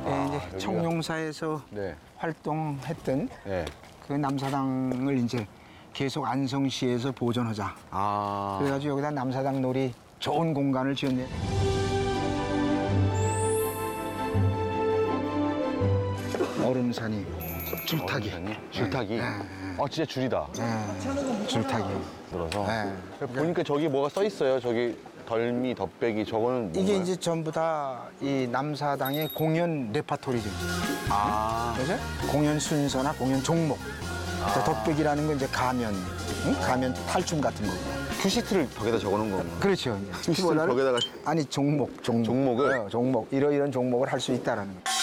이제 청룡사에서 네. 활동했던 네. 그 남사당을 이제 계속 안성시에서 보존하자. 아. 그래가지고 여기다 남사당 놀이 좋은 공간을 지었네요. 얼음산이 줄타기. 줄타기. 네. 진짜 줄이다. 줄타기. 들어서. 네. 보니까 저기 뭐가 써 있어요. 저기 덜미, 덧배기 저거는 이게 뭔가요? 이제 전부 다 이 남사당의 공연 레파토리죠. 아. 그래서 공연 순서나 공연 종목. 덧배기라는 건 이제 가면, 응? 가면 탈춤 같은 거고. 푸시트를 벽에다 적어놓은 거구나. 그렇죠. 푸시트를 벽에다가. 아니 종목. 종목을? 종목. 이러이런 종목을 할 수 있다라는 거.